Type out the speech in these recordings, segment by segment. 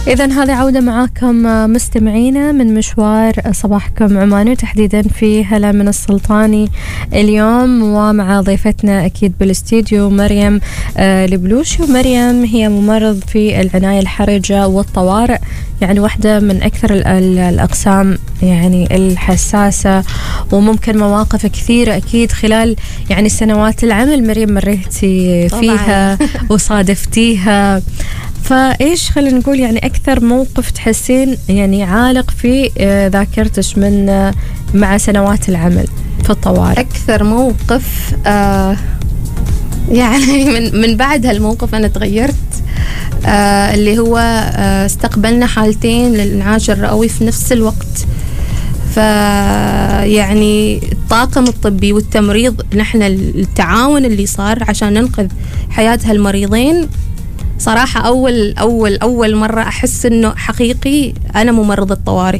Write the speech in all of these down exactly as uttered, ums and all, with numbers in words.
إذن هذه عودة معاكم مستمعينا من مشوار صباحكم عماني، وتحديدا في هلا من السلطاني اليوم، ومع ضيفتنا أكيد بالاستديو مريم البلوشي. ومريم هي ممرض في العناية الحرجة والطوارئ، يعني واحدة من أكثر الأقسام يعني الحساسة، وممكن مواقف كثيرة أكيد خلال يعني سنوات العمل مريم مريتي فيها وصادفتيها. فإيش خلينا نقول يعني أكثر موقف تحسين يعني عالق في ذاكرتش من مع سنوات العمل في الطوارئ؟ أكثر موقف آه يعني من من بعد هالموقف أنا تغيرت، آه اللي هو آه استقبلنا حالتين للإنعاش الرئوي في نفس الوقت. فيعني الطاقم الطبي والتمريض، نحن التعاون اللي صار عشان ننقذ حياة هالمريضين، صراحة أول أول أول مرة أحس إنه حقيقي أنا ممرضة طوارئ.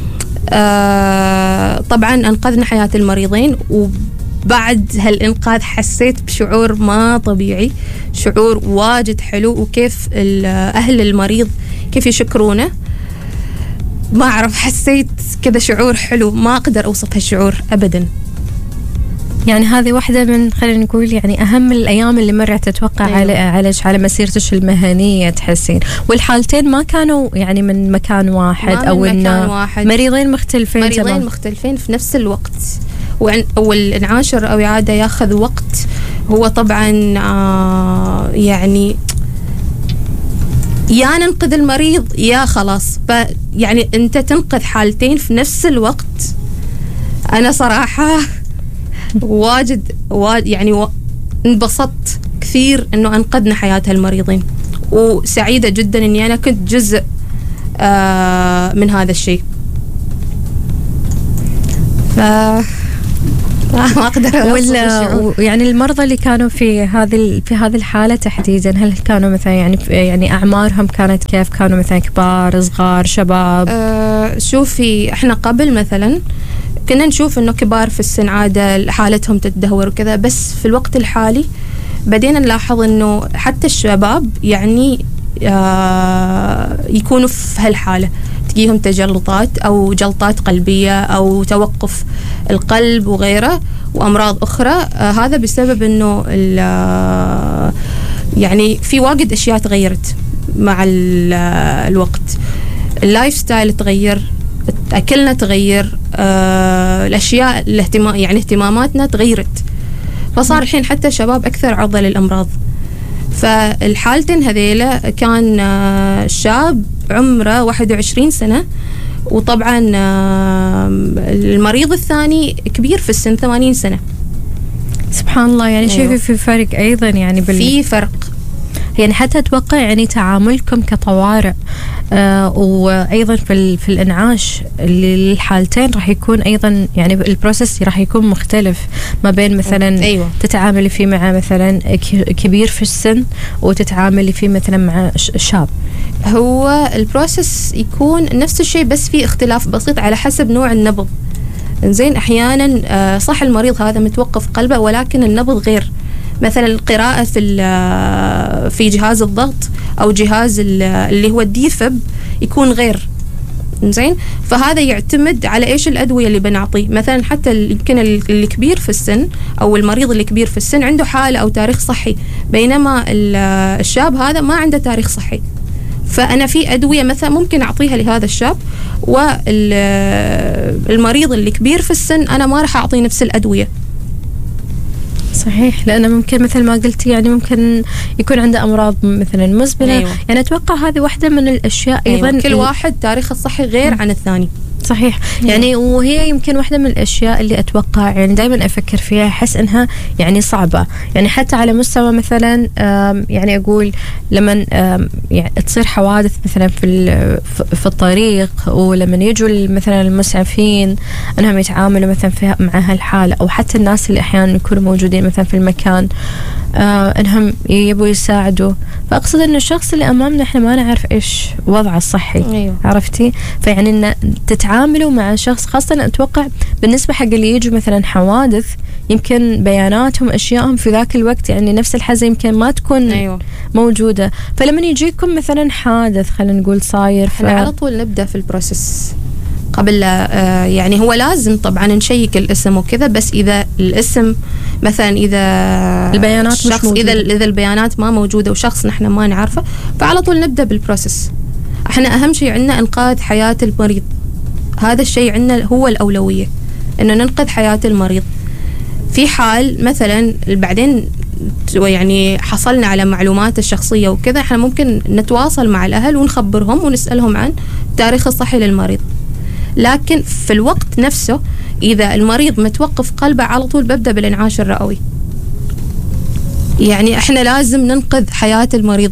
آه طبعا أنقذنا حياة المريضين، وبعد هالإنقاذ حسيت بشعور ما طبيعي، شعور واجد حلو، وكيف أهل المريض كيف يشكرونه، ما أعرف، حسيت كذا شعور حلو ما أقدر أوصف هالشعور أبدا. يعني هذه واحدة من خلينا نقول يعني أهم الأيام اللي مرت تتوقع أيوة. على على على مسيرتش المهنية تحسين. والحالتين ما كانوا يعني من مكان واحد أو من مكان واحد، مريضين مختلفين مريضين تمام. مختلفين في نفس الوقت. والإنعاش الرئوي عادة ياخذ وقت، هو طبعا آه يعني يا ننقذ المريض يا خلاص، يعني أنت تنقذ حالتين في نفس الوقت. أنا صراحة واجد واجد يعني و... انبسطت كثير انه انقذنا حياة هالمريضين، وسعيدة جدا اني انا كنت جزء آه من هذا الشيء. ف ما اقدر ولا يعني المرضى اللي كانوا في هذه في هذه الحالة تحديدا، هل كانوا مثلا يعني يعني اعمارهم كانت كيف؟ كانوا مثلا كبار صغار شباب؟ آه شوفي، احنا قبل مثلا كنا نشوف انه كبار في السن عادة حالتهم تتدهور وكذا، بس في الوقت الحالي بدينا نلاحظ انه حتى الشباب يعني آه يكونوا في هالحالة، تجيهم تجلطات او جلطات قلبية او توقف القلب وغيره وامراض اخرى. آه هذا بسبب انه يعني في واجد اشياء تغيرت مع الوقت، اللايف ستايل تغير، أكلنا تغير، آه الأشياء الاهتمام يعني اهتماماتنا تغيرت، فصار الحين حتى الشباب أكثر عرضة للأمراض. فالحالتين هذيلا كان آه شاب عمره واحد وعشرين سنة، وطبعا آه المريض الثاني كبير في السن ثمانين سنة. سبحان الله، يعني أيوه. شوفي في فرق أيضا يعني بال... في فرق يعني حتى أتوقع يعني تعاملكم كطوارئ آه وأيضا في, في الإنعاش للحالتين راح يكون أيضا يعني البروسيس راح يكون مختلف ما بين مثلا أيوة. تتعاملي فيه مع مثلا كبير في السن وتتعاملي فيه مثلا مع شاب. هو البروسيس يكون نفس الشيء، بس في اختلاف بسيط على حسب نوع النبض. زين أحيانا آه صح المريض هذا متوقف قلبه، ولكن النبض غير. مثلا القراءة في في جهاز الضغط أو جهاز اللي هو الديفب يكون غير. زين، فهذا يعتمد على إيش الأدوية اللي بنعطيه. مثلا حتى يمكن الكبير في السن أو المريض اللي كبير في السن عنده حالة أو تاريخ صحي، بينما الشاب هذا ما عنده تاريخ صحي. فأنا في أدوية مثلا ممكن أعطيها لهذا الشاب، والمريض اللي كبير في السن أنا ما راح أعطيه نفس الأدوية. صحيح، لأنه ممكن مثل ما قلتي يعني ممكن يكون عنده أمراض مثلا مزمنة. أيوة. يعني أتوقع هذه واحدة من الأشياء أيضا. أيوة. كل واحد تاريخه الصحي غير عن الثاني. صحيح. يعني وهي يمكن واحدة من الأشياء اللي أتوقع يعني دائما أفكر فيها، أحس إنها يعني صعبة، يعني حتى على مستوى مثلا يعني أقول لما يعني تصير حوادث مثلا في في الطريق، ولما يجوا مثلا المسعفين أنهم يتعاملوا مثلا في مع هالحالة، أو حتى الناس اللي أحيانا يكونوا موجودين مثلا في المكان أنهم يبوا يساعدوا. فأقصد إن الشخص اللي أمامنا إحنا ما نعرف إيش وضعه الصحي. أيوة. عرفتي؟ فيعني إن تتعاملوا مع شخص، خاصة أتوقع بالنسبة حق اللي يجوا مثلا حوادث، يمكن بياناتهم أشيائهم في ذاك الوقت يعني نفس الحزة يمكن ما تكون أيوة. موجودة. فلما يجيكم مثلا حادث خلينا نقول صاير ف... على طول نبدأ في البروسيس قبل آه يعني هو لازم طبعا نشيك الاسم وكذا، بس إذا الاسم مثلا إذا البيانات مش موجودة، إذا إذا البيانات ما موجودة وشخص نحن ما نعرفه، فعلى طول نبدأ بالبروسيس. احنا أهم شيء عندنا إنقاذ حياة المريض، هذا الشيء عندنا هو الأولوية، إنه ننقذ حياة المريض. في حال مثلا بعدين يعني حصلنا على معلومات الشخصية وكذا، احنا ممكن نتواصل مع الأهل ونخبرهم ونسألهم عن التاريخ الصحي للمريض. لكن في الوقت نفسه إذا المريض متوقف قلبه على طول ببدأ بالإنعاش الرئوي. يعني احنا لازم ننقذ حياة المريض.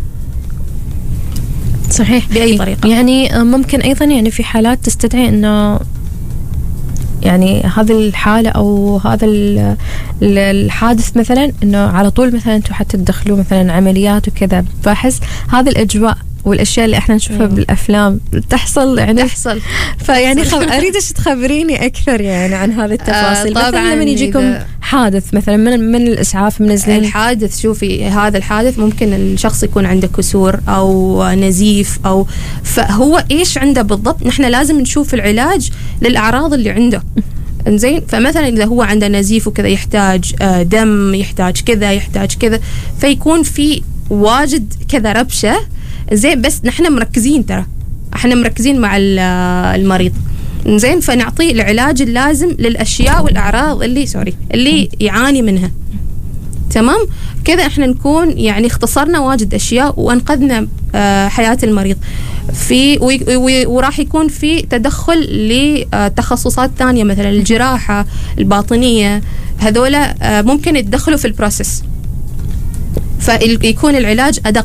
صحيح. بأي طريقة. يعني ممكن أيضا يعني في حالات تستدعي أنه يعني هذه الحالة أو هذا الحادث مثلا أنه على طول مثلا أنتم حتى تدخلوا مثلا عمليات وكذا، بحس هذه الأجواء والأشياء اللي إحنا نشوفها مم. بالأفلام تحصل يعني تحصل. فيعني خب... أريدش تخبريني أكثر يعني عن هذه التفاصيل. آه مثلا لما يجيكم حادث مثلا من من الإسعاف منزلين الحادث، شوفي هذا الحادث ممكن الشخص يكون عنده كسور أو نزيف أو فهو إيش عنده بالضبط، نحن لازم نشوف العلاج للأعراض اللي عنده. إنزين، فمثلا إذا هو عنده نزيف وكذا يحتاج دم، يحتاج كذا يحتاج كذا، فيكون في واجد كذا ربشة. زين، بس نحن مركزين، ترى احنا مركزين مع المريض. زين، فنعطيه العلاج اللازم للأشياء والأعراض اللي سوري اللي يعاني منها. تمام كذا، احنا نكون يعني اختصرنا واجد أشياء وأنقذنا اه حياة المريض. في وراح يكون في تدخل لتخصصات ثانية مثلا الجراحة الباطنية، هذولا اه ممكن يتدخلوا في البروسيس، فيكون العلاج أدق.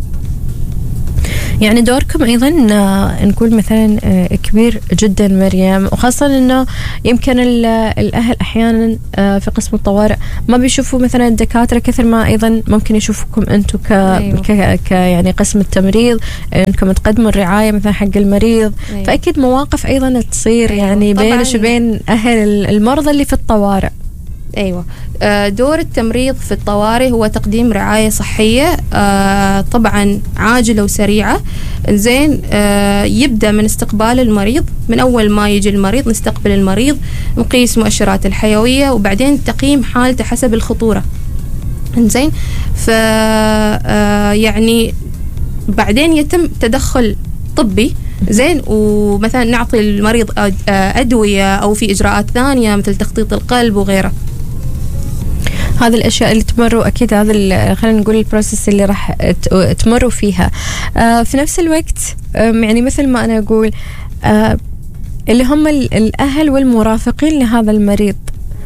يعني دوركم أيضا نقول مثلا كبير جدا مريم، وخاصة أنه يمكن الأهل أحيانا في قسم الطوارئ ما بيشوفوا مثلا الدكاترة كثر ما أيضا ممكن يشوفوكم أنتم ك... أيوة. ك... ك يعني قسم التمريض، أنكم تقدموا الرعاية مثلا حق المريض. أيوة. فأكيد مواقف أيضا تصير أيوة. يعني بينش وبين أهل المرضى اللي في الطوارئ. أيوة، دور التمريض في الطوارئ هو تقديم رعاية صحية طبعا عاجلة وسريعة. زين، يبدأ من استقبال المريض، من أول ما يجي المريض نستقبل المريض، نقيس مؤشرات الحيوية، وبعدين تقييم حالته حسب الخطورة. زين، ف يعني بعدين يتم تدخل طبي. زين، ومثلا نعطي المريض أدوية أو في إجراءات ثانية مثل تخطيط القلب وغيره. هذه الأشياء اللي تمروا أكيد، هذا خلينا نقول البروسيس اللي راح تمروا فيها. آه في نفس الوقت آه يعني مثل ما أنا أقول آه اللي هم الأهل والمرافقين لهذا المريض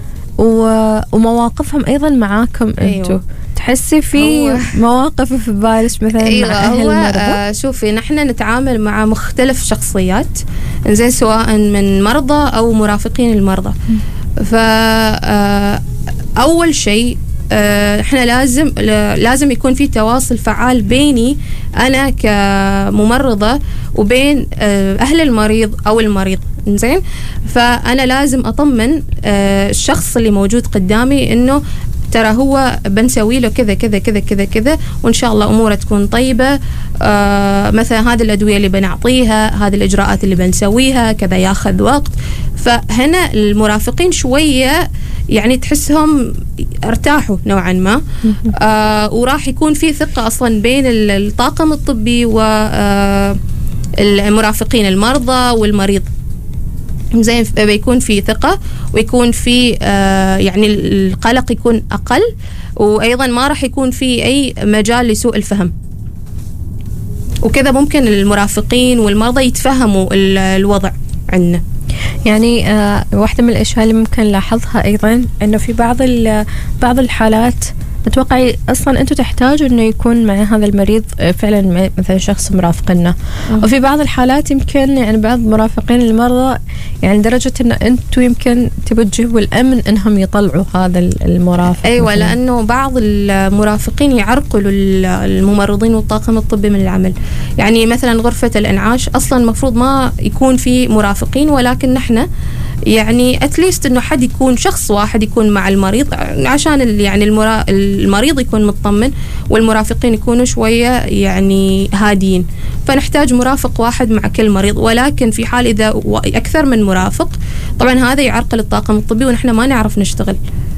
ومواقفهم أيضا معاكم. أيوة. أنتوا تحسي في مواقف في بالك مثلا؟ أيوة، مع أهل المرضى؟ آه شوفي، نحن نتعامل مع مختلف شخصيات، زين، سواء من مرضى أو مرافقين المرضى. ف آه أول شيء احنا لازم لازم يكون في تواصل فعال بيني أنا كممرضة وبين أهل المريض أو المريض. زين، فأنا لازم أطمن الشخص اللي موجود قدامي إنه ترى هو بنسوي له كذا كذا كذا كذا كذا، وإن شاء الله أموره تكون طيبة. آه مثلا هذه الأدوية اللي بنعطيها، هذه الإجراءات اللي بنسويها، كذا ياخذ وقت. فهنا المرافقين شوية يعني تحسهم ارتاحوا نوعا ما، آه وراح يكون في ثقة أصلا بين الطاقم الطبي والمرافقين المرضى والمريض. زين، بيكون في ثقة ويكون في آه يعني القلق يكون أقل، وأيضا ما راح يكون في أي مجال لسوء الفهم، وكذا ممكن المرافقين والمرضى يتفهموا الوضع عندنا. يعني آه واحدة من الأشياء اللي ممكن نلاحظها أيضا إنه في بعض بعض الحالات أتوقع أصلا أنتوا تحتاجوا إنه يكون مع هذا المريض فعلا مثلا شخص مرافق لنا، وفي بعض الحالات يمكن يعني بعض مرافقين المرضى يعني لدرجة إن أنتوا يمكن تبوا تجيبوا الأمن إنهم يطلعوا هذا المرافق. أيوة، لأنه بعض المرافقين يعرقلوا الممرضين والطاقم الطبي من العمل. يعني مثلا غرفة الإنعاش أصلا مفروض ما يكون في مرافقين، ولكن نحن يعني اتليست انه حد يكون شخص واحد يكون مع المريض عشان يعني المرا المريض يكون مطمن والمرافقين يكونوا شويه يعني هادين. فنحتاج مرافق واحد مع كل مريض، ولكن في حال اذا اكثر من مرافق طبعا هذا يعرقل الطاقم الطبي ونحن ما نعرف نشتغل.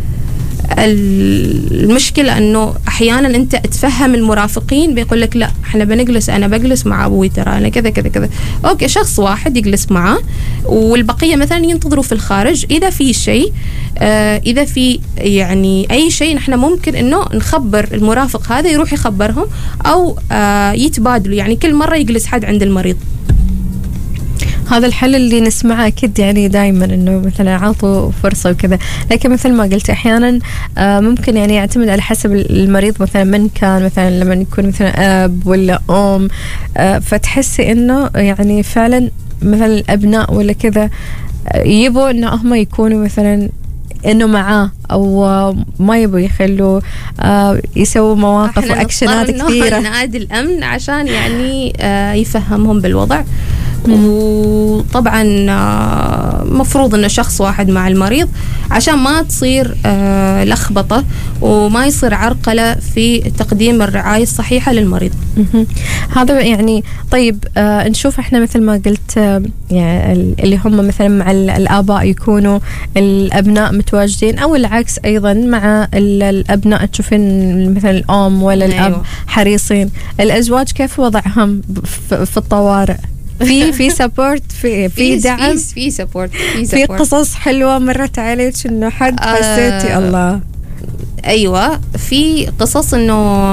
المشكلة أنه أحيانا أنت تفهم المرافقين بيقول لك لا إحنا بنجلس، أنا بجلس مع أبوي ترى أنا كذا كذا كذا. أوكي، شخص واحد يجلس معه والبقية مثلا ينتظروا في الخارج. إذا في شيء آه إذا في يعني أي شيء نحن ممكن أنه نخبر المرافق هذا يروح يخبرهم، أو آه يتبادلوا، يعني كل مرة يجلس حد عند المريض. هذا الحل اللي نسمعه أكيد يعني دائما إنه مثلا عطوا فرصة وكذا، لكن مثل ما قلت أحيانا ممكن يعني يعتمد على حسب المريض مثلا من كان، مثلا لما يكون مثلا أب ولا أم، فتحسي إنه يعني فعلا مثلا الأبناء ولا كذا يبوا إنه هم يكونوا مثلا إنه معاه، أو ما يبوا يخلوا يسووا مواقف وأكشنات كثيرة. نادي الأمن عشان يعني يفهمهم بالوضع. وطبعا مفروض انه شخص واحد مع المريض عشان ما تصير لخبطة وما يصير عرقلة في تقديم الرعاية الصحيحة للمريض. هذا يعني طيب آه نشوف احنا مثل ما قلت آه يعني اللي هم مثلا مع الآباء يكونوا الأبناء متواجدين، أو العكس أيضا مع الأبناء تشوفين مثلا الأم ولا الأب أيوة. حريصين. الأزواج كيف وضعهم في الطوارئ؟ في في سبورت، في في دعم، في سبورت، في قصص حلوة مرت عليك إنه حد حسيتي آه الله؟ أيوة، في قصص إنه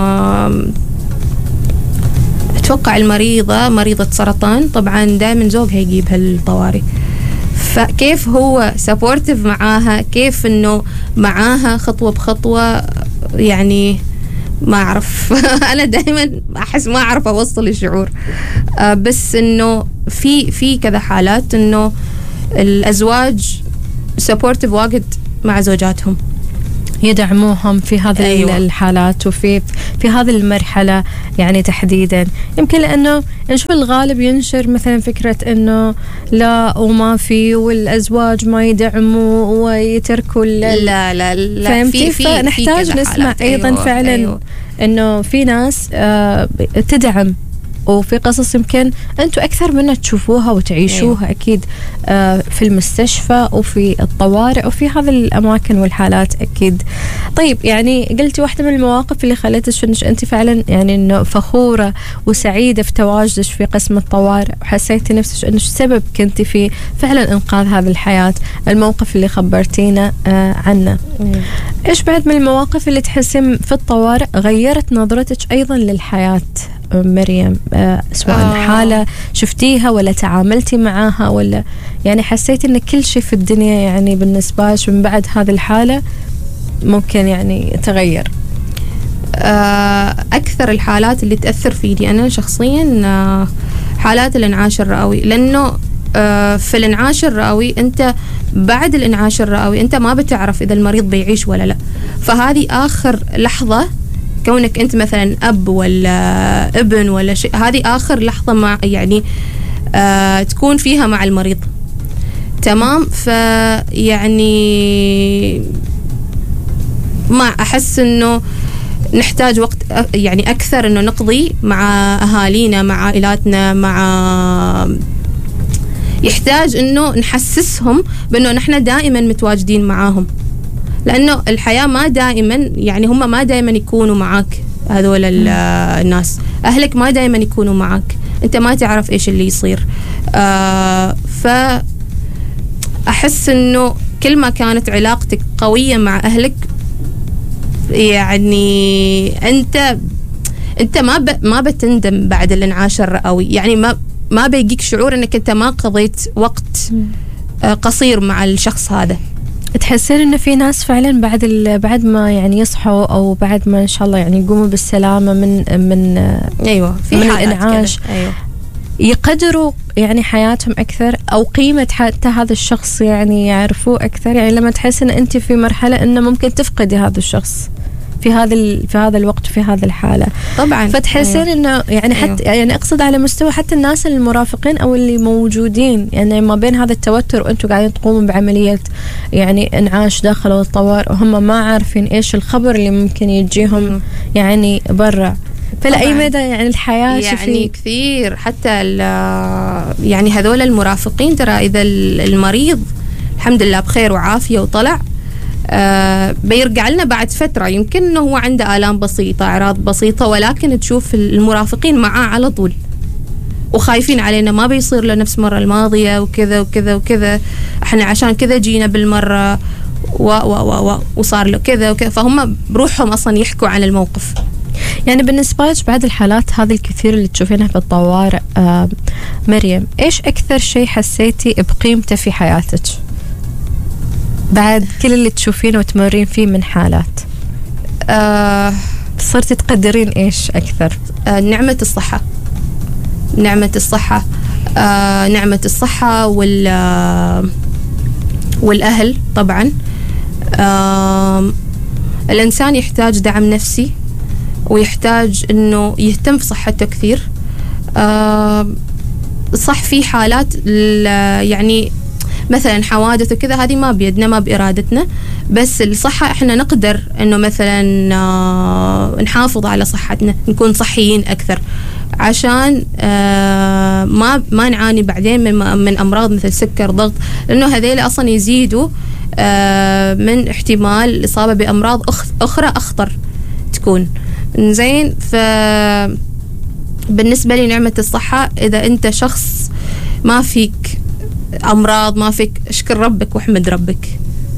أتوقع المريضة مريضة سرطان طبعا دائما زوجها يجيبها الطوارئ، فكيف هو سبورتيف معاها، كيف إنه معاها خطوة بخطوة، يعني ما أعرف. أنا دائما أحس ما أعرف أوصل الشعور. آه بس إنه في في كذا حالات إنه الأزواج سبورتيف واجد مع زوجاتهم، يدعموهم في هذه أيوة. الحالات وفي في هذه المرحلة يعني تحديدا. يمكن لأنه نشوف الغالب ينشر مثلا فكرة إنه لا وما في، والأزواج ما يدعموا ويتركوا لا لا لا في في فنحتاج في نسمع أيضا أيوة. فعلا أيوة. إنه في ناس آه تدعم، وفي قصص يمكن أنتوا أكثر منها تشوفوها وتعيشوها أيوة. أكيد آه في المستشفى وفي الطوارئ وفي هذه الأماكن والحالات أكيد. طيب يعني قلتي واحدة من المواقف اللي خليتش إنش أنت فعلا يعني إنه فخورة وسعيدة في تواجدك في قسم الطوارئ، وحسيتي نفسك إنه سبب كنتي في فعلا إنقاذ هذه الحياة، الموقف اللي خبرتينا آه عنه. أيوة. إيش بعد من المواقف اللي تحسين في الطوارئ غيرت نظرتك أيضا للحياة مريم؟ آه سواء آه. حالة شفتيها ولا تعاملتي معاها، ولا يعني حسيت إن كل شيء في الدنيا يعني بالنسبة لك من بعد هذه الحالة ممكن يعني تغير؟ آه أكثر الحالات اللي تأثر فيني أنا شخصيا آه حالات الإنعاش الرئوي، لأنه آه في الإنعاش الرئوي أنت بعد الإنعاش الرئوي أنت ما بتعرف إذا المريض بيعيش ولا لا، فهذه آخر لحظة كونك أنت مثلا أب ولا ابن ولا شيء، هذه آخر لحظة مع يعني آه تكون فيها مع المريض. تمام، فيعني ما أحس إنه نحتاج وقت يعني أكثر إنه نقضي مع أهالينا مع عائلاتنا، مع يحتاج إنه نحسسهم بإنه نحن دائما متواجدين معاهم، لأنه الحياة ما دائما يعني هم ما دائما يكونوا معاك، هذول الناس أهلك ما دائما يكونوا معاك، أنت ما تعرف إيش اللي يصير. آه فأحس إنه كل ما كانت علاقتك قوية مع أهلك يعني أنت أنت ما ب ما بتندم بعد الإنعاش الرئوي، يعني ما ما بيجيك شعور إنك أنت ما قضيت وقت آه قصير مع الشخص هذا. تحسين إنه في ناس فعلا بعد بعد ما يعني يصحوا أو بعد ما إن شاء الله يعني يقوموا بالسلامة من من أيوة في من الإنعاش أيوة. يقدروا يعني حياتهم أكثر، أو قيمة حتى هذا الشخص يعني يعرفوه أكثر، يعني لما تحس إن أنت في مرحلة إنه ممكن تفقدي هذا الشخص في هذا في هذا الوقت في هذه الحالة طبعا. فتحسين أيوة. إنه يعني حتى أيوة. يعني أقصد على مستوى حتى الناس المرافقين أو اللي موجودين يعني ما بين هذا التوتر وأنتم قاعدين تقوموا بعملية يعني إنعاش داخل الطوارئ وهم ما عارفين إيش الخبر اللي ممكن يجيهم يعني برا. فلا أي مدى يعني الحياة يعني شفي كثير حتى يعني هذول المرافقين ترى إذا المريض الحمد لله بخير وعافية وطلع آه بيرجع لنا بعد فترة يمكن إنه هو عنده آلام بسيطة أعراض بسيطة ولكن تشوف المرافقين معاه على طول وخايفين علينا ما بيصير له نفس مرة الماضية وكذا وكذا وكذا احنا عشان كذا جينا بالمرة و و و و وصار له كذا وكذا فهم بروحهم أصلا يحكوا عن الموقف. يعني بالنسبة لك بعد الحالات هذه الكثير اللي تشوفينها في الطوارئ آه مريم إيش أكثر شيء حسيتي بقيمته في حياتك بعد كل اللي تشوفينه وتمرين فيه من حالات؟ آه صرتي تقدرين إيش أكثر؟ آه نعمة الصحة نعمة الصحة آه نعمة الصحة وال آه والأهل طبعا. آه الإنسان يحتاج دعم نفسي ويحتاج إنه يهتم في صحته كثير. آه صح في حالات يعني مثلا حوادث وكذا هذه ما بيدنا ما بإرادتنا بس الصحة إحنا نقدر إنه مثلا آه نحافظ على صحتنا نكون صحيين أكثر عشان آه ما ما نعاني بعدين من من أمراض مثل سكر ضغط لأنه هذيل أصلا يزيدوا آه من احتمال الإصابة بأمراض أخرى أخطر تكون زين. ف بالنسبة لي نعمة الصحة إذا أنت شخص ما فيك أمراض ما فيك اشكر ربك واحمد ربك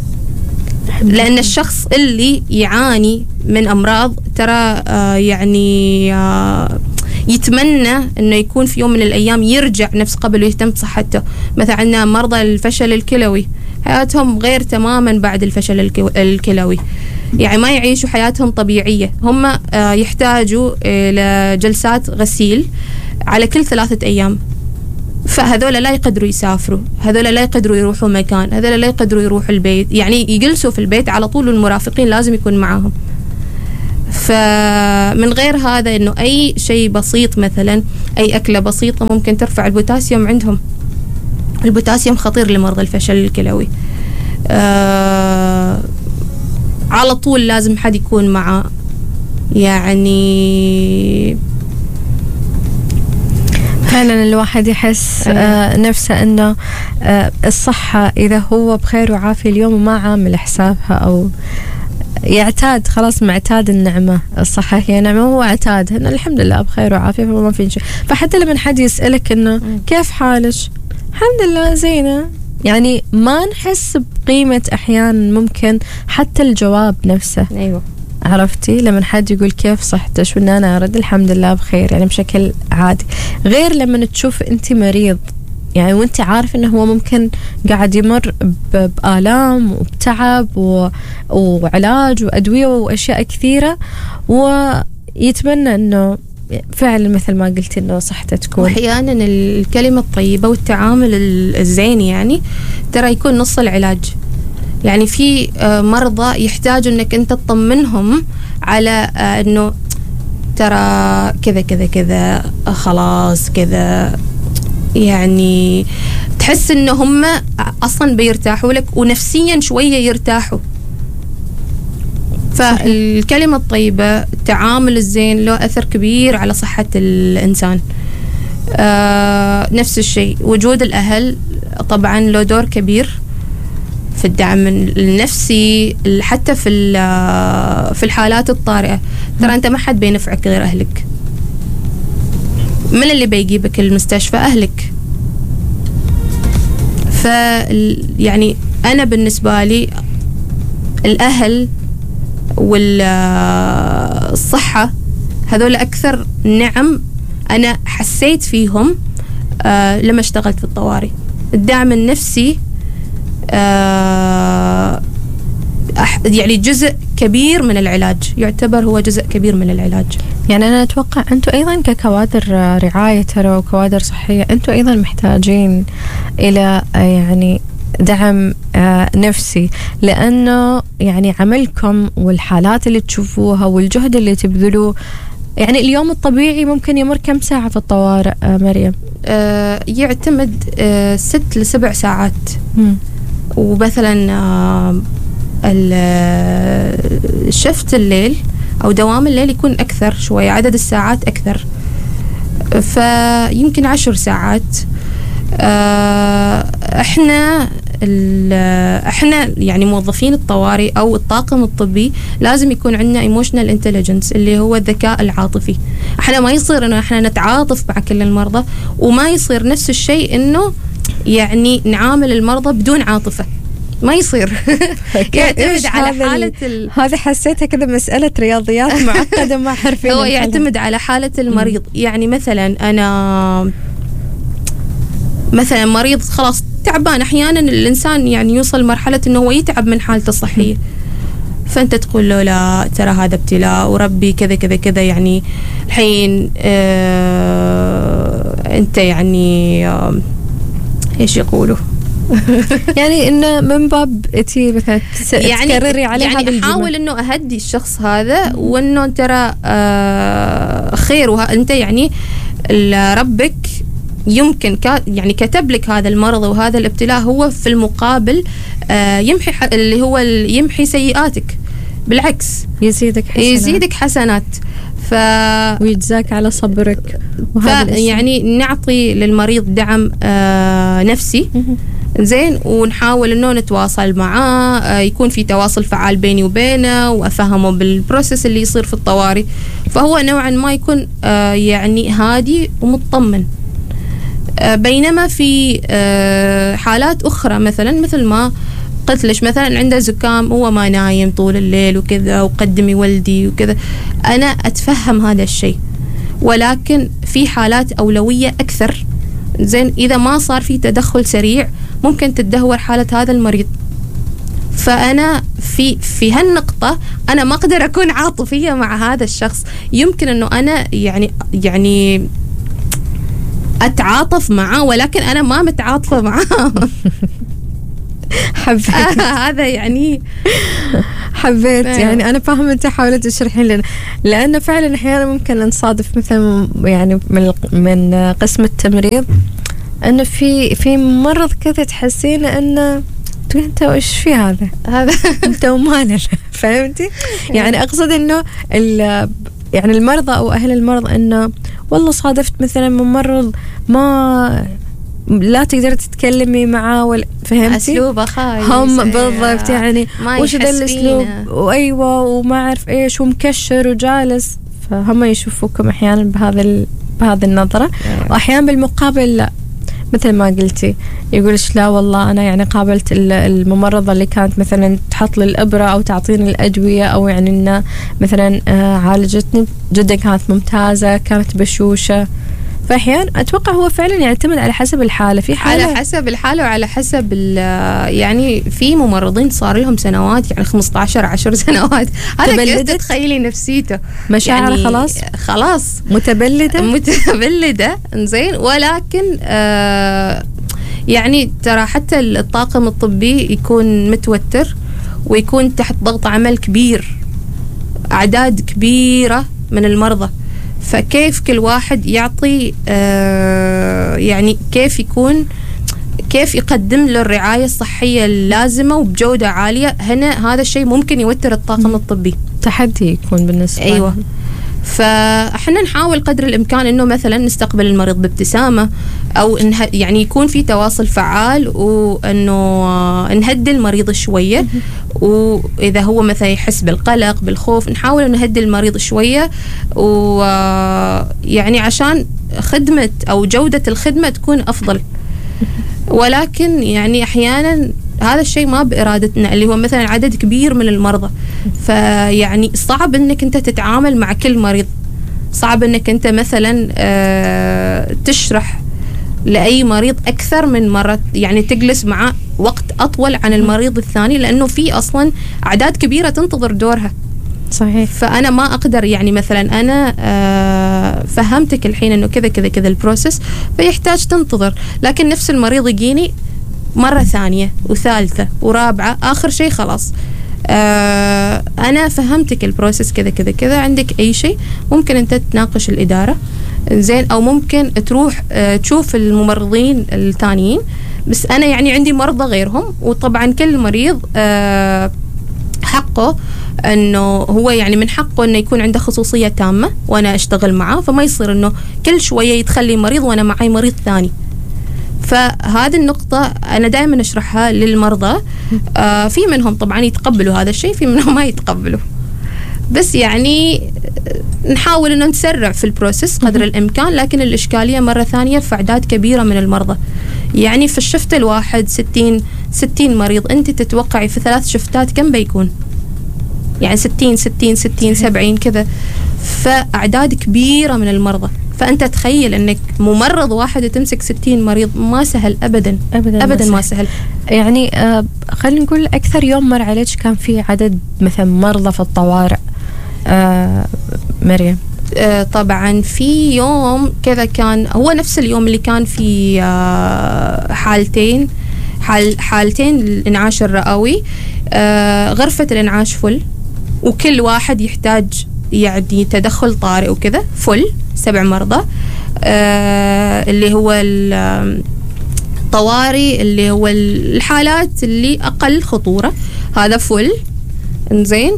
لأن الشخص اللي يعاني من أمراض ترى آه يعني آه يتمنى أنه يكون في يوم من الأيام يرجع نفس قبل ويهتم بصحته. مثلا عندنا مرضى الفشل الكلوي حياتهم غير تماما بعد الفشل الكلوي يعني ما يعيشوا حياتهم طبيعية هم آه يحتاجوا إلى جلسات غسيل على كل ثلاثة أيام فهذول لا يقدروا يسافروا هذول لا يقدروا يروحوا مكان هذول لا يقدروا يروحوا البيت يعني يجلسوا في البيت على طول والمرافقين لازم يكون معاهم. فمن غير هذا إنه أي شيء بسيط مثلا أي أكلة بسيطة ممكن ترفع البوتاسيوم عندهم. البوتاسيوم خطير لمرضى الفشل الكلوي. آه على طول لازم حد يكون معه يعني فعلا الواحد يحس آه نفسه أنه آه الصحة إذا هو بخير وعافية اليوم وما عامل حسابها أو يعتاد خلاص معتاد النعمة الصحة هي نعمة هو اعتاد إنه الحمد لله بخير وعافية فما في شيء. فحتى لما حد يسألك إنه كيف حالك الحمد لله زينة يعني ما نحس بقيمة أحيانا ممكن حتى الجواب نفسه. أيوة عرفتي لما حد يقول كيف صحتك وإن أنا أرد الحمد لله بخير يعني بشكل عادي غير لما تشوف أنت مريض يعني وأنت عارف إنه هو ممكن قاعد يمر بآلام وبتعب و... وعلاج وأدوية وأشياء كثيرة ويتمنى إنه فعلا مثل ما قلت إنه صحته تكون. وأحيانا الكلمة الطيبة والتعامل الزين يعني ترى يكون نص العلاج. يعني في مرضى يحتاجوا إنك أنت تطمنهم على إنه ترى كذا كذا كذا خلاص كذا يعني تحس إنه هم أصلا بيرتاحوا لك ونفسيا شوية يرتاحوا. فالكلمة الطيبة التعامل الزين له أثر كبير على صحة الإنسان. آه نفس الشيء وجود الأهل طبعا له دور كبير في الدعم النفسي حتى في في الحالات الطارئة. ترى أنت ما حد بينفعك غير أهلك. من اللي بيجيبك المستشفى؟ أهلك. ف يعني أنا بالنسبة لي الأهل والصحة هذول أكثر نعم أنا حسيت فيهم آه لما اشتغلت في الطوارئ. الدعم النفسي آه يعني جزء كبير من العلاج يعتبر هو جزء كبير من العلاج. يعني أنا أتوقع أنتم أيضا ككوادر رعاية ترى وكوادر صحية أنتم أيضا محتاجين إلى يعني دعم آه نفسي، لأنه يعني عملكم والحالات اللي تشوفوها والجهد اللي تبذلوه، يعني اليوم الطبيعي ممكن يمر كم ساعة في الطوارئ آه مريم؟ آه يعتمد آه ست لسبع ساعات. م. ومثلا آه الشفت الليل أو دوام الليل يكون أكثر شوية، عدد الساعات أكثر، فيمكن عشر ساعات. احنا احنا يعني موظفين الطوارئ او الطاقم الطبي لازم يكون عندنا ايموشنال انتليجنس اللي هو الذكاء العاطفي. احنا ما يصير انه احنا نتعاطف مع كل المرضى، وما يصير نفس الشيء انه يعني نعامل المرضى بدون عاطفة، ما يصير. يعتمد على حالة ال... هذا حسيتها كذا مسألة رياضيات معقدة ما عارفين. هو يعتمد على حالة المريض. يعني مثلا أنا مثلا مريض خلاص تعبان، أحيانا الإنسان يعني يوصل مرحلة إنه هو يتعب من حالته الصحية، فأنت تقول له لا ترى هذا ابتلاء وربي كذا كذا كذا، يعني الحين آه أنت يعني آه إيش يقولوا يعني إنه من باب تي مثلا يعني تكرري عليه يعني هذا أحاول إنه أهدي الشخص هذا، وإنه ترى آه خير، وأنت يعني ربك يمكن يعني كتب لك هذا المرض وهذا الابتلاء، هو في المقابل آه يمحي اللي هو يمحي سيئاتك، بالعكس يزيدك حسنات. يزيدك حسنات ف... ويجزاك على صبرك. ف... يعني نعطي للمريض دعم آه نفسي زين، ونحاول انه نتواصل معاه، آه يكون في تواصل فعال بيني وبينه، وافهمه بالبروسيس اللي يصير في الطوارئ، فهو نوعا ما يكون آه يعني هادي ومطمن. آه بينما في آه حالات اخرى مثلا مثل ما قلت لش مثلا عنده زكام، هو ما نايم طول الليل وكذا، وقدمي ولدي وكذا، انا اتفهم هذا الشيء، ولكن في حالات اولويه اكثر زين، إذا ما صار في تدخل سريع ممكن تتدهور حالة هذا المريض. فأنا في في هالنقطة أنا ما أقدر أكون عاطفية مع هذا الشخص. يمكن إنه أنا يعني يعني أتعاطف معه، ولكن أنا ما متعاطفة معه. حبيت هذا يعني حبيت يعني أنا فاهمة أنت حاولت تشرحين لنا، لأنه فعلا أحيانا ممكن نصادف مثلا يعني من من قسم التمريض أنه في في مرض كذا تحسين أنه أنت وإيش في هذا هذا أنت ومالنا، فهمتي؟ يعني أقصد أنه يعني المرضى أو أهل المرض أنه والله صادفت مثلا ممرض ما لا تقدر تتكلمي معاه ولا فهمتي اسلوبه خايس هم بالضبط يعني وش ذا الاسلوب وايوه وما اعرف ايش ومكشر وجالس، فهم يشوفوكم احيانا بهذا ال... بهذه النظره. واحيانا بالمقابل لا، مثل ما قلتي يقولش لا والله انا يعني قابلت الممرضه اللي كانت مثلا تحط لي الابره او تعطيني الادويه، او يعني انه مثلا عالجتني جدا كانت ممتازه كانت بشوشه. فأحيانا أتوقع هو فعلا يعتمد على حسب الحالة، في حالة على حسب الحالة وعلى حسب يعني في ممرضين صار لهم سنوات يعني خمسة عشر عشر سنوات، هذا كيف تتخيلي نفسيته مشاعر يعني خلاص خلاص متبلدة متبلدة زين. ولكن آه يعني ترى حتى الطاقم الطبي يكون متوتر ويكون تحت ضغط عمل كبير، أعداد كبيرة من المرضى، فكيف كل واحد يعطي آه يعني كيف يكون كيف يقدم له الرعاية الصحية اللازمة وبجودة عالية. هنا هذا الشيء ممكن يوتر الطاقم الطبي، تحدي يكون بالنسبة أيوة لهم. فاحنا نحاول قدر الامكان انه مثلا نستقبل المريض بابتسامه، او إنه يعني يكون في تواصل فعال، وانه نهدي المريض شويه، واذا هو مثلا يحس بالقلق بالخوف نحاول نهدي المريض شويه، ويعني عشان خدمه او جوده الخدمه تكون افضل. ولكن يعني احيانا هذا الشيء ما بإرادتنا، اللي هو مثلا عدد كبير من المرضى، فيعني صعب انك انت تتعامل مع كل مريض، صعب انك انت مثلا آه تشرح لأي مريض أكثر من مرة، يعني تجلس معه وقت أطول عن المريض الثاني، لأنه في أصلا أعداد كبيرة تنتظر دورها. صحيح. فأنا ما أقدر يعني مثلا أنا آه فهمتك الحين إنه كذا كذا كذا البروسيس، فيحتاج تنتظر، لكن نفس المريض يجيني مرة ثانية وثالثة ورابعة، آخر شيء خلاص آه أنا فهمتك البروسيس كذا كذا كذا، عندك أي شيء ممكن أنت تناقش الإدارة زين، أو ممكن تروح آه تشوف الممرضين الثانيين. بس أنا يعني عندي مرضى غيرهم، وطبعا كل مريض آه حقه انه هو يعني من حقه انه يكون عنده خصوصيه تامه وانا اشتغل معاه، فما يصير انه كل شويه يدخل لي مريض وانا معي مريض ثاني. فهذه النقطه انا دائما اشرحها للمرضى. آه في منهم طبعا يتقبلوا هذا الشيء، في منهم ما يتقبلوا، بس يعني نحاول انه نسرع في البروسيس قدر الامكان. لكن الاشكاليه مره ثانيه في اعداد كبيره من المرضى، يعني في الشفت الواحد ستين ستين مريض، انت تتوقعي في ثلاث شفتات كم بيكون؟ يعني ستين ستين ستين سبعين كذا، فأعداد كبيرة من المرضى. فأنت تخيل أنك ممرض واحد تمسك ستين مريض، ما سهل أبدا أبدا, أبداً ما سهل. يعني آه خلينا نقول أكثر يوم مر عليك كان في عدد مثلا مرضى في الطوارئ آه مريم؟ آه طبعا في يوم كذا كان هو نفس اليوم اللي كان في آه حالتين حال حالتين الإنعاش الرئوي. آه غرفة الإنعاش فل، وكل واحد يحتاج يعني تدخل طارئ وكذا، فل سبع مرضى. آه اللي هو الطوارئ اللي هو الحالات اللي أقل خطورة، هذا فل إنزين.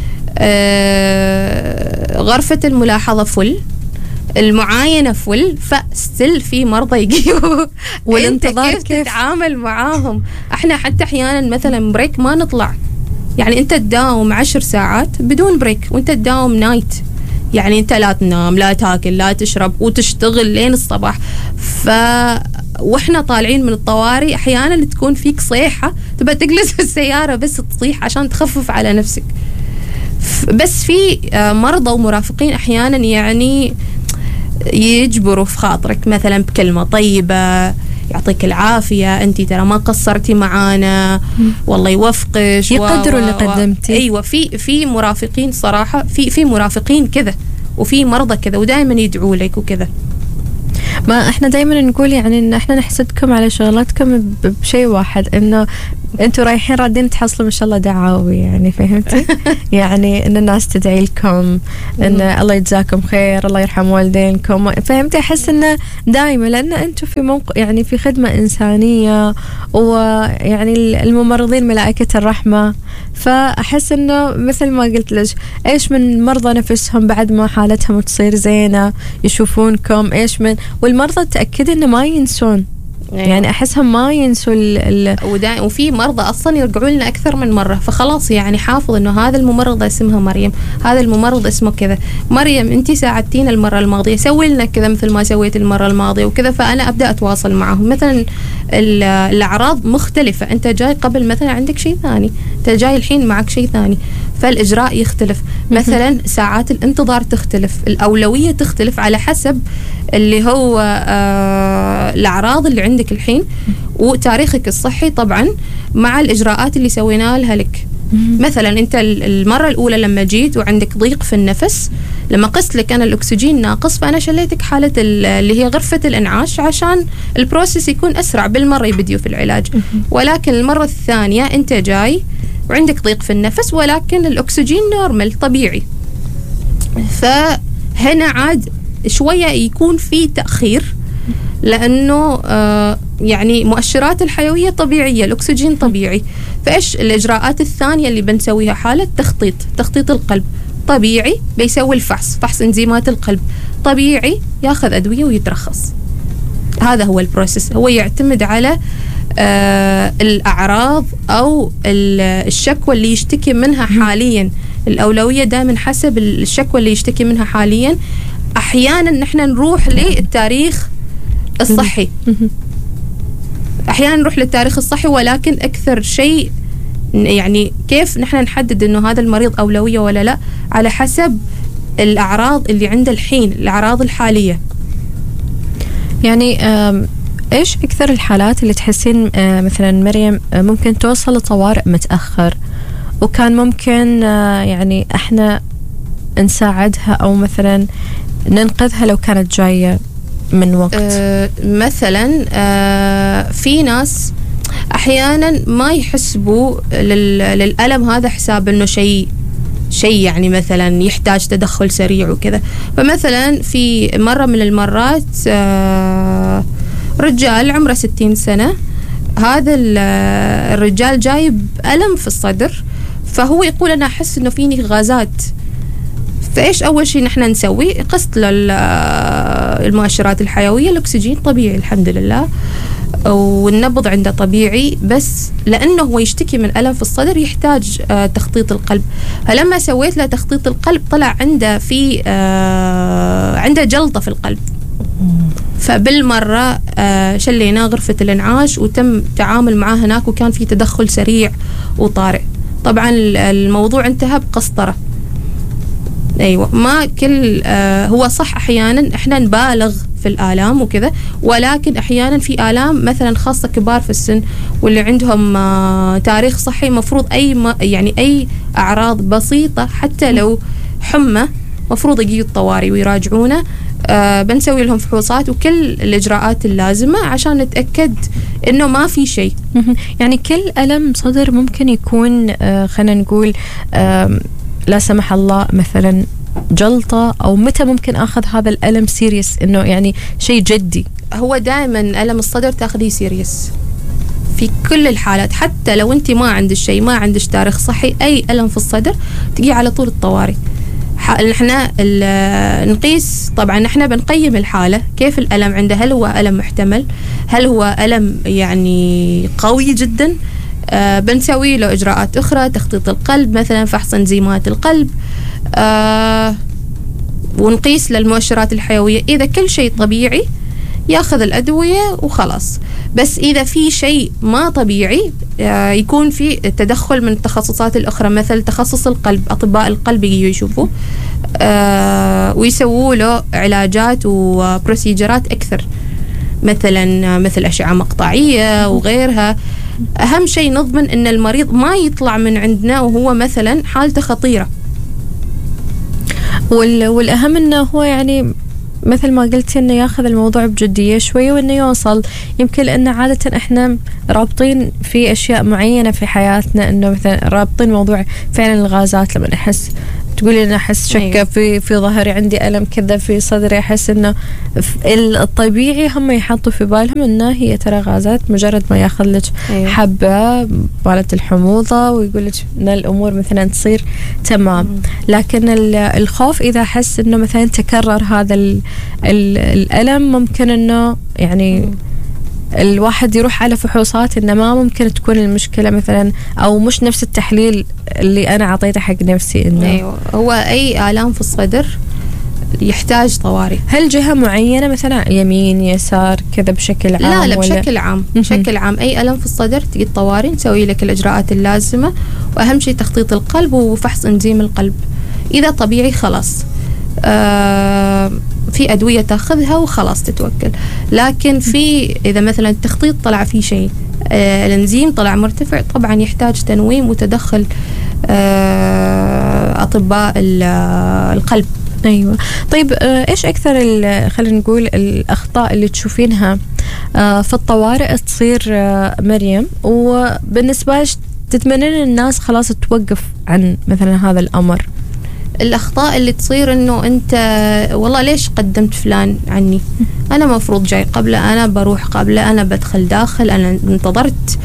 آه غرفة الملاحظة فل، المعاينة فل، فستل في مرضى يجيوا والانتظار كيف, كيف تتعامل معاهم. احنا حتى احيانا مثلا بريك ما نطلع، يعني انت تداوم عشر ساعات بدون بريك، وانت تداوم نايت، يعني انت لا تنام لا تاكل لا تشرب وتشتغل لين الصباح. ف واحنا طالعين من الطوارئ احيانا تكون فيك صيحة تبقى تجلس في السيارة بس تصيح عشان تخفف على نفسك. بس في مرضى ومرافقين احيانا يعني يجبروا في خاطرك مثلا بكلمة طيبة، يعطيك العافية انتي ترى ما قصرتي معانا، والله يوفقش، يقدروا اللي قدمتي. ايوه في في مرافقين صراحة، في في مرافقين كذا، وفي مرضى كذا، ودائما يدعوا لك وكذا. ما احنا دائما نقول يعني ان احنا نحسدكم على شغلاتكم بشيء واحد، انه انتوا رايحين رادين تحصلوا ما شاء الله دعاوي، يعني فهمتي؟ يعني ان الناس تدعي لكم، ان الله يجزاكم خير، الله يرحم والدينكم، فهمتي؟ احس انه دائما لان انتوا في موقع يعني في خدمة انسانية، ويعني الممرضين ملائكة الرحمة. فاحس انه مثل ما قلت لك، ايش من مرضى نفسهم بعد ما حالتهم تصير زينة يشوفونكم، ايش من والمرضى تأكد انه ما ينسون. أيوة. يعني أحسهم ما ينسوا ال ال وفي مرضى أصلا يرجعوا لنا أكثر من مرة، فخلاص يعني حافظ إنه هذا الممرضة اسمها مريم، هذا الممرض اسمه كذا، مريم أنتي ساعدتين المرة الماضية، سوي لنا كذا مثل ما سويت المرة الماضية وكذا. فأنا أبدأ أتواصل معهم. مثلا الأعراض مختلفة، أنت جاي قبل مثلا عندك شيء ثاني، أنت جاي الحين معك شيء ثاني، فالإجراء يختلف. مثلا ساعات الانتظار تختلف، الأولوية تختلف على حسب اللي هو آه الأعراض اللي عندك الحين وتاريخك الصحي طبعا مع الإجراءات اللي سويناها لها لك. مثلا أنت المرة الأولى لما جيت وعندك ضيق في النفس، لما قست لك أنا الأكسجين ناقص، فأنا شليتك حالة اللي هي غرفة الإنعاش عشان البروسيس يكون أسرع، بالمرة يبديوا في العلاج. ولكن المرة الثانية أنت جاي وعندك ضيق في النفس ولكن الأكسجين نورمال طبيعي، فهنا عاد شوية يكون في تأخير، لأنه آه يعني مؤشرات الحيوية طبيعية، الأكسجين طبيعي. فإيش الإجراءات الثانية اللي بنسويها؟ حالة تخطيط، تخطيط القلب طبيعي، بيسوي الفحص، فحص إنزيمات القلب طبيعي، ياخذ أدوية ويترخص. هذا هو البروسيس. هو يعتمد على آه الأعراض أو الشكوى اللي يشتكي منها حاليا. الأولوية دائما حسب الشكوى اللي يشتكي منها حاليا. أحيانا نحن نروح للتاريخ الصحي، أحيانا نروح للتاريخ الصحي، ولكن أكثر شيء يعني كيف نحن نحدد إنه هذا المريض أولوية ولا لا؟ على حسب الأعراض اللي عنده الحين، الأعراض الحالية. يعني إيش أكثر الحالات اللي تحسين مثلا مريم ممكن توصل لطوارئ متأخر وكان ممكن يعني إحنا نساعدها أو مثلا ننقذها لو كانت جاية من وقت؟ آه مثلا آه في ناس أحيانا ما يحسبوا للألم هذا حساب إنه شيء شيء يعني مثلا يحتاج تدخل سريع وكذا. فمثلا في مرة من المرات رجال عمره ستين سنة، هذا الرجال جايب ألم في الصدر، فهو يقول أنا أحس إنه فيني غازات. فإيش أول شيء نحن نسوي؟ قسط للمؤشرات الحيوية، الأكسجين طبيعي الحمد لله، والنبض عنده طبيعي، بس لأنه هو يشتكي من ألم في الصدر يحتاج آه تخطيط القلب. فلما سويت له تخطيط القلب طلع عنده في آه عنده جلطة في القلب، فبالمرة آه شليناه غرفة الإنعاش وتم التعامل معاه هناك، وكان في تدخل سريع وطارئ. طبعا الموضوع انتهى بقسطرة. أيوة، ما كل آه هو صح أحيانا إحنا نبالغ في الآلام وكذا، ولكن أحيانا في آلام مثلا خاصة كبار في السن واللي عندهم آه تاريخ صحي، مفروض أي ما يعني أي أعراض بسيطة حتى لو حمى مفروض يجيوا الطوارئ ويراجعونا. آه بنسوي لهم فحوصات وكل الإجراءات اللازمة عشان نتأكد إنه ما في شيء. يعني كل ألم صدر ممكن يكون آه خلينا نقول آه لا سمح الله مثلا جلطة، أو متى ممكن أخذ هذا الألم سيريس إنه يعني شيء جدي؟ هو دائما ألم الصدر تاخذيه سيريس في كل الحالات، حتى لو أنت ما عندك شيء، ما عندك تاريخ صحي، أي ألم في الصدر تجي على طول الطوارئ. نحن نقيس طبعا، نحن بنقيم الحالة كيف الألم عنده، هل هو ألم محتمل، هل هو ألم يعني قوي جدا. آه بنسوي له إجراءات أخرى، تخطيط القلب مثلا، فحص انزيمات القلب، آه ونقيس للمؤشرات الحيوية. إذا كل شيء طبيعي ياخذ الأدوية وخلاص. بس إذا في شيء ما طبيعي آه يكون في تدخل من التخصصات الأخرى، مثل تخصص القلب، أطباء القلب يجوا يشوفوا آه ويسووا له علاجات وبروسيجرات أكثر، مثلا مثل أشعة مقطعية وغيرها. أهم شيء نضمن أن المريض ما يطلع من عندنا وهو مثلا حالته خطيرة. والأهم أنه هو يعني مثل ما قلت أنه ياخذ الموضوع بجدية شوي، وأنه يوصل. يمكن لأن عادة إحنا رابطين في أشياء معينة في حياتنا، أنه مثلا رابطين موضوع فعلا الغازات. لما أحس تقولي أنا أحس شكة أيوة. في في ظهري، عندي ألم كذا في صدري، أحس إنه الطبيعي هم يحطوا في بالهم إنه هي ترى غازات، مجرد ما ياخذ لك أيوة. حبة مالت الحموضة ويقول لك إن الأمور مثلا تصير تمام. مم. لكن الخوف إذا حس إنه مثلا تكرر هذا ال ال الألم، ممكن إنه يعني مم. الواحد يروح على فحوصات إنه ما ممكن تكون المشكلة مثلا، أو مش نفس التحليل اللي أنا عطيته حق نفسي. إنه أيوة، هو أي آلام في الصدر يحتاج طوارئ. هل جهة معينة مثلا يمين يسار كذا بشكل عام؟ لا لا، بشكل عام. بشكل عام أي ألم في الصدر تجي الطوارئ، نسوي لك الإجراءات اللازمة، وأهم شيء تخطيط القلب وفحص إنزيم القلب. إذا طبيعي خلاص آه في أدوية تأخذها وخلاص تتوكل. لكن في إذا مثلا التخطيط طلع فيه شيء، آه الإنزيم طلع مرتفع، طبعا يحتاج تنويم وتدخل آه أطباء القلب. أيوة. طيب آه إيش أكثر خلينا نقول الأخطاء اللي تشوفينها آه في الطوارئ تصير آه مريم، وبالنسبة لك تتمنين الناس خلاص توقف عن مثلا هذا الأمر؟ الأخطاء اللي تصير إنه أنت والله ليش قدمت فلان عني؟ أنا مفروض جاي قبله، أنا بروح قبله، أنا بدخل داخل، أنا انتظرت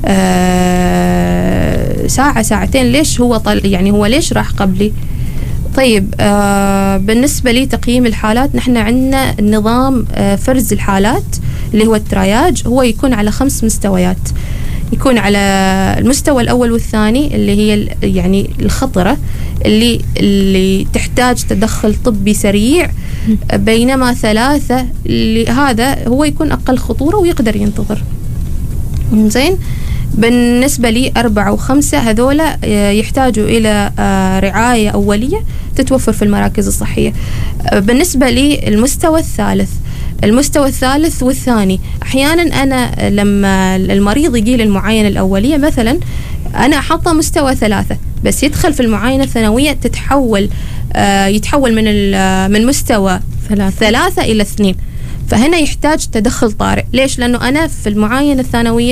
آه ساعة ساعتين، ليش هو طل يعني هو ليش راح قبلي؟ طيب آه بالنسبة لي تقييم الحالات، نحن عندنا نظام آه فرز الحالات اللي هو الترياج، هو يكون على خمس مستويات. يكون على المستوى الأول والثاني اللي هي يعني الخطرة، اللي اللي تحتاج تدخل طبي سريع، بينما ثلاثة اللي هذا هو يكون أقل خطورة ويقدر ينتظر. زين. بالنسبة لي أربعة وخمسة هذولا يحتاجوا إلى رعاية أولية تتوفر في المراكز الصحية. بالنسبة لي المستوى الثالث المستوى الثالث والثاني، أحيانا أنا لما المريض يجي للمعاينة الأولية مثلا أنا أحطه مستوى ثلاثة، بس يدخل في المعاينة الثانوية تتحول آه يتحول من من مستوى ثلاثة, ثلاثة إلى اثنين، فهنا يحتاج تدخل طارئ. ليش؟ لأنه أنا في المعاينة الثانوية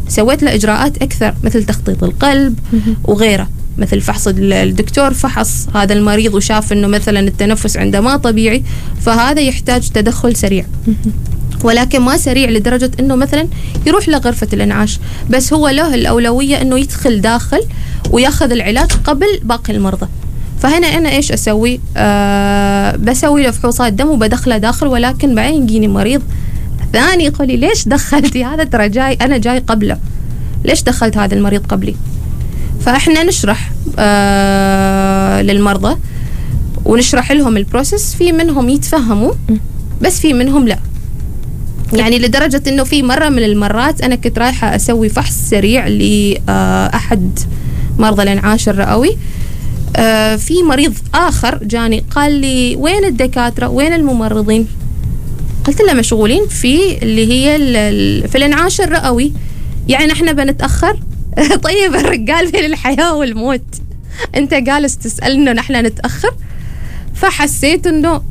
سويت له إجراءات أكثر مثل تخطيط القلب وغيره، مثل فحص الدكتور فحص هذا المريض وشاف أنه مثلا التنفس عنده ما طبيعي، فهذا يحتاج تدخل سريع، ولكن ما سريع لدرجة أنه مثلا يروح لغرفة الإنعاش، بس هو له الأولوية أنه يدخل داخل وياخذ العلاج قبل باقي المرضى. فهنا أنا إيش أسوي؟ أه بسوي له فحوصات دم وبدخله داخل، ولكن بعدين يجيني مريض ثاني يقول لي ليش دخلتي هذا؟ ترى جاي أنا جاي قبله، ليش دخلت هذا المريض قبلي؟ فإحنا نشرح أه للمرضى ونشرح لهم البروسيس، في منهم يتفهموا بس في منهم لا. يعني لدرجة إنه في مرة من المرات أنا كنت رايحة أسوي فحص سريع لأحد مرضى الإنعاش الرئوي، آه في مريض آخر جاني قال لي وين الدكاترة وين الممرضين؟ قلت له مشغولين في اللي هي في الإنعاش الرئوي، يعني احنا بنتأخر؟ طيب الرجال بين الحياة والموت، انت جالس تسألنا نحن نتأخر؟ فحسيت انه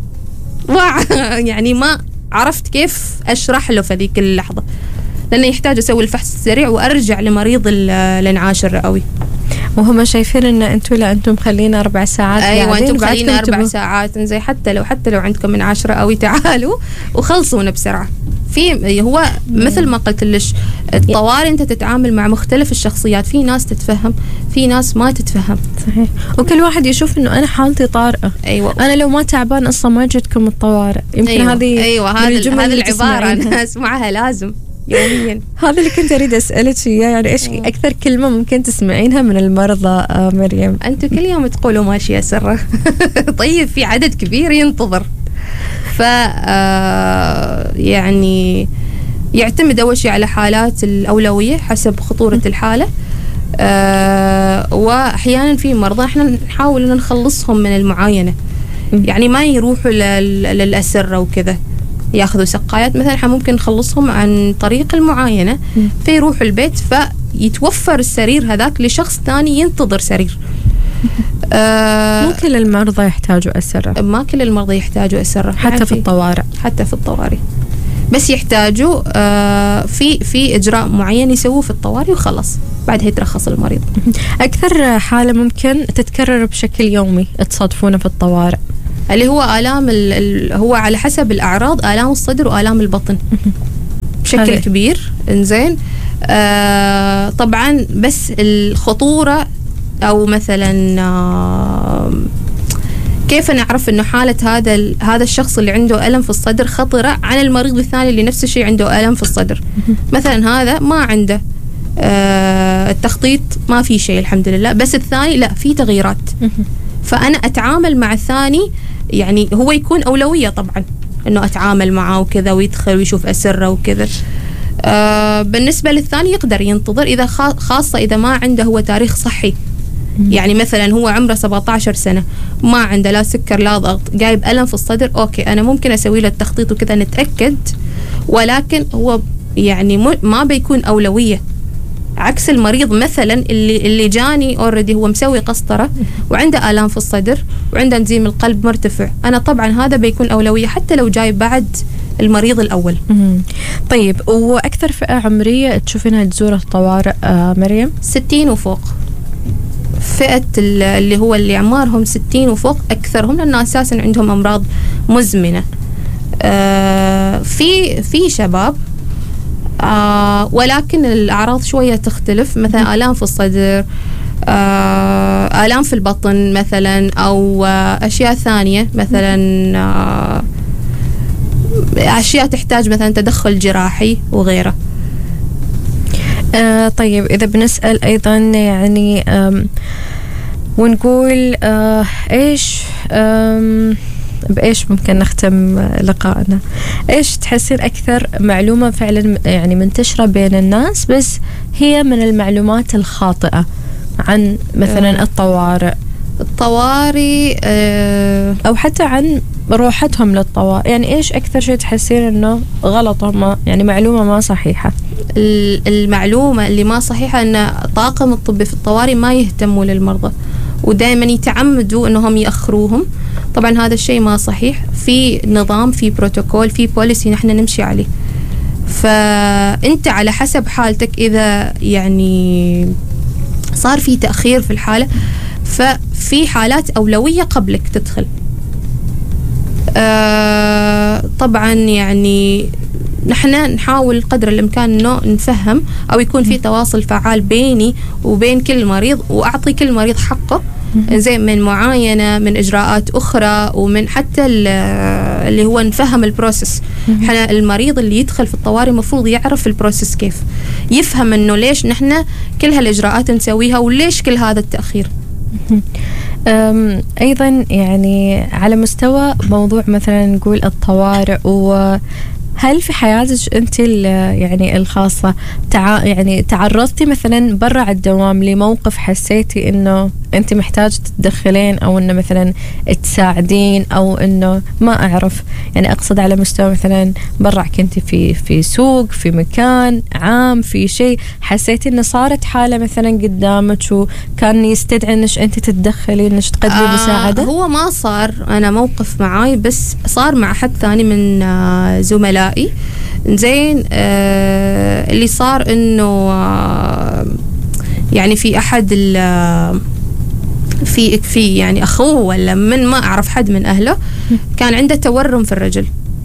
يعني ما عرفت كيف أشرح له في ذيك اللحظة، لأنه يحتاج أسوي الفحص السريع وأرجع لمريض الإنعاش الرئوي. وهم شايفين ان انتم لا انتم خلينا اربع ساعات. ايوه انتم خلينا اربع ساعات زي حتى لو حتى لو عندكم من عشرة قوي تعالوا وخلصونا بسرعه. في هو مثل ما قلت لش الطوارئ انت تتعامل مع مختلف الشخصيات، في ناس تتفهم في ناس ما تتفهم. صحيح، وكل واحد يشوف انه انا حالتي طارئه. ايوه انا لو ما تعبان اصلا ما جتكم الطوارئ. يمكن أيوة. هذه ايوه هذه هذه العباره انا اسمعها لازم يوميا. هذا اللي كنت أريد أسألك إياه، يعني إيش أكثر كلمة ممكن تسمعينها من المرضى مريم؟ أنتوا كل يوم تقولوا ماشي يا سرة. طيب في عدد كبير ينتظر، ف يعني يعتمد أول شيء على حالات الأولوية حسب خطورة الحالة، وأحيانا في مرضى إحنا نحاول أن نخلصهم من المعاينة، يعني ما يروحوا للأسرة وكذا ياخذوا سقايات، مثلا احنا ممكن نخلصهم عن طريق المعاينة فيروحوا البيت فيتوفر السرير هذاك لشخص ثاني ينتظر سرير. آه مو كل المرضى يحتاجوا أسرة، ما كل المرضى يحتاجوا أسرة حتى يعني في الطوارئ حتى في الطوارئ بس يحتاجوا آه في في إجراء معين يسووه في الطوارئ وخلص بعدها يترخص المريض. أكثر حالة ممكن تتكرر بشكل يومي تصادفونه في الطوارئ اللي هو آلام ال ال هو على حسب الأعراض، آلام الصدر وآلام البطن بشكل كبير. إنزين آه طبعا بس الخطورة أو مثلا آه كيف نعرف إنه حالة هذا هذا الشخص اللي عنده ألم في الصدر خطرة عن المريض الثاني اللي نفس الشيء عنده ألم في الصدر. مثلا هذا ما عنده آه التخطيط ما في شيء الحمد لله، بس الثاني لا في تغييرات، فأنا أتعامل مع الثاني يعني هو يكون أولوية طبعا إنه أتعامل معه وكذا ويدخل ويشوف أسرة وكذا. آه بالنسبة للثاني يقدر ينتظر إذا خاصة إذا ما عنده هو تاريخ صحي، يعني مثلا هو عمره سبعة عشر سنة ما عنده لا سكر لا ضغط جايب ألم في الصدر، أوكي أنا ممكن أسوي له التخطيط وكذا نتأكد، ولكن هو يعني ما بيكون أولوية عكس المريض مثلا اللي اللي جاني اوريدي هو مسوي قسطره وعنده آلام في الصدر وعنده انزيم القلب مرتفع، انا طبعا هذا بيكون اولويه حتى لو جاي بعد المريض الاول. طيب واكثر فئه عمريه تشوفينها تزور الطوارئ آه مريم؟ ستين وفوق، فئه اللي هو اللي اعمارهم ستين وفوق اكثرهم، لان اساسا عندهم امراض مزمنه. آه في في شباب آه ولكن الأعراض شوية تختلف، مثلا آلام في الصدر، آه آلام في البطن مثلا، أو آه أشياء ثانية مثلا آه أشياء تحتاج مثلا تدخل جراحي وغيره. آه طيب إذا بنسأل أيضا يعني ونقول آه إيش بإيش ممكن نختم لقائنا؟ إيش تحسين أكثر معلومة فعلا يعني منتشرة بين الناس بس هي من المعلومات الخاطئة عن مثلا الطوارئ الطوارئ أه أو حتى عن روحتهم للطوارئ؟ يعني إيش أكثر شيء تحسين إنه غلط ما يعني معلومة ما صحيحة؟ المعلومة اللي ما صحيحة أن الطاقم الطبي في الطوارئ ما يهتموا للمرضى ودائما يتعمدوا أنهم يأخروهم. طبعا هذا الشيء ما صحيح، في نظام في بروتوكول في بوليسي نحن نمشي عليه، فأنت على حسب حالتك، إذا يعني صار في تأخير في الحالة ففي حالات أولوية قبلك تدخل. آه طبعا يعني نحن نحاول قدر الإمكان إنه نفهم أو يكون في تواصل فعال بيني وبين كل مريض، وأعطي كل مريض حقه زي من معاينة، من إجراءات أخرى، ومن حتى اللي هو نفهم البروسيس. احنا المريض اللي يدخل في الطوارئ مفروض يعرف البروسيس كيف، يفهم إنه ليش نحن كل هالإجراءات نسويها وليش كل هذا التأخير. أيضا يعني على مستوى موضوع مثلا نقول الطوارئ، و هل في حياتك أنت يعني الخاصة تع... يعني تعرضتي مثلا برا الدوام لموقف حسيتي إنه أنت محتاجة تتدخلين، أو إنه مثلا تساعدين، أو إنه ما أعرف يعني أقصد على مستوى مثلا برا كنتي في في سوق، في مكان عام، في شيء حسيتي إنه صارت حالة مثلا قدامك وكان يستدعي إنك أنت تتدخلي، إنك تقدمي آه مساعدة؟ هو ما صار أنا موقف معاي، بس صار مع حد ثاني من آه زملائي. زين آه اللي صار إنه آه يعني في أحد في في يعني أخوه ولا من ما أعرف حد من أهله كان عنده تورم في الرجل،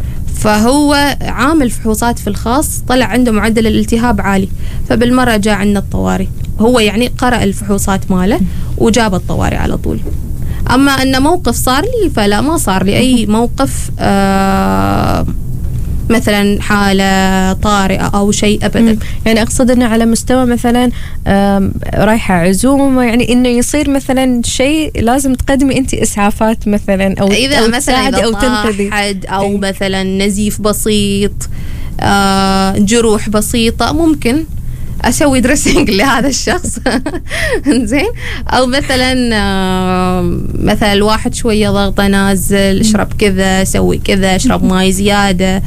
فهو عامل فحوصات في الخاص طلع عنده معدل الالتهاب عالي، فبالمرة جاء عندنا الطوارئ. هو يعني قرأ الفحوصات ماله وجاب الطوارئ على طول. أما أن موقف صار لي فلا، ما صار لي أي موقف آه مثلا حالة طارئة أو شيء أبدا. يعني أقصد أنه على مستوى مثلا رايحة عزومة، يعني أنه يصير مثلا شيء لازم تقدمي أنت إسعافات مثلا، أو إذا أو مثلا إذا أو تنقذي حد، أو أي. مثلا نزيف بسيط، آه جروح بسيطة، ممكن أسوي دريسنج لهذا الشخص. زين. أو مثلا آه مثلا الواحد شوية ضغطه نازل، اشرب كذا، سوي كذا، اشرب ماي زيادة.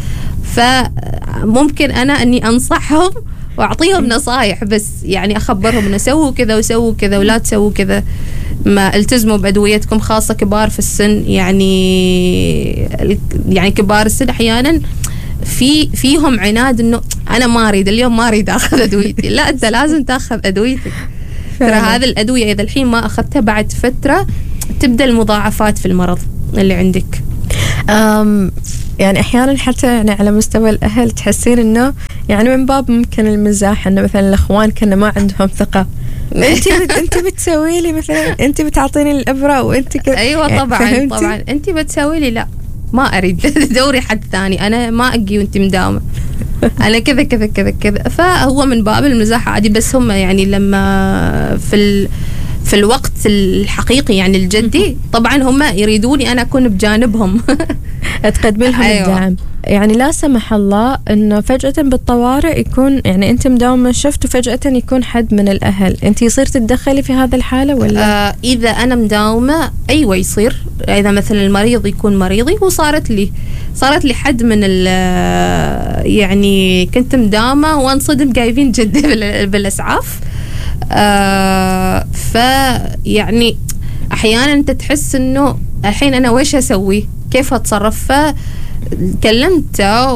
فممكن أنا أني أنصحهم وأعطيهم نصايح، بس يعني أخبرهم أنه سووا كذا وسووا كذا ولا تسووا كذا، ما التزموا بأدويتكم، خاصة كبار في السن. يعني يعني كبار السن أحيانا في فيهم عناد إنه أنا ما أريد اليوم، ما أريد أخذ أدويتي. لا، أنت لازم تأخذ أدويتك. ترى هذه الأدوية إذا الحين ما أخذتها بعد فترة تبدأ المضاعفات في المرض اللي عندك. أم يعني أحيانا حتى يعني على مستوى الأهل تحسين إنه يعني من باب ممكن المزاح، إنه مثلا الأخوان كنا ما عندهم ثقة، أنت بت أنت بتسوي لي مثلا، أنت بتعطيني الإبرة وأنت كذا. أيوة يعني طبعا طبعا أنت بتسوي لي، لا ما أريد، دوري حد ثاني، أنا ما أجي وأنت مداومة، أنا كذا كذا كذا كذا. فهو من باب المزاح عادي، بس هم يعني لما في ال في الوقت الحقيقي يعني الجدي طبعا هم يريدوني أنا أكون بجانبهم. تقدم لهم أيوة. الدعم. يعني لا سمح الله إنه فجأة بالطوارئ يكون يعني أنت مداومة شفت وفجأة يكون حد من الأهل، أنت يصير تتدخلي في هذا الحالة ولا؟ آه إذا أنا مداومة أيوة يصير. إذا مثلا المريض يكون مريضي، وصارت لي صارت لي حد من ال يعني كنت مداومة وانصدم جايبين جدي بالإسعاف. آه فيعني أحيانا أنت تحس إنه الحين أنا ويش أسوي، كيف أتصرف. فكلمته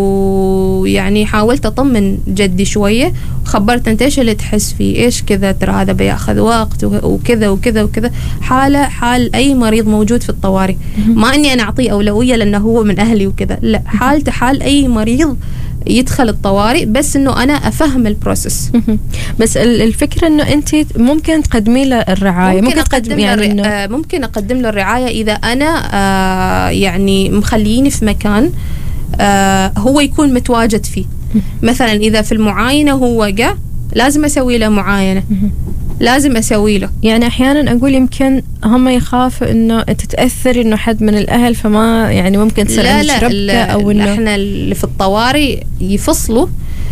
ويعني حاولت أطمن جدي شوية، وخبرت أنت إيش اللي تحس فيه، إيش كذا، ترى هذا بياخذ وقت وكذا وكذا وكذا. حالة حال أي مريض موجود في الطوارئ، ما إني أنا أعطيه أولوية لأنه هو من أهلي وكذا، لا، حالته حال أي مريض يدخل الطوارئ، بس إنه أنا أفهم البروسيس. بس الفكرة إنه أنت ممكن تقدمي له الرعاية، ممكن, ممكن أقدم يعني إنه آه ممكن أقدم له الرعاية إذا أنا آه يعني مخليني في مكان آه هو يكون متواجد فيه. مثلا إذا في المعاينة هو جاء، لازم أسوي له معاينة، لازم أسوي له. يعني أحيانا أقول يمكن هم يخافوا إنه تتأثر إنه حد من الأهل، فما يعني ممكن تصير عندك ربكة أو إنه إحنا اللي في الطوارئ يفصلوا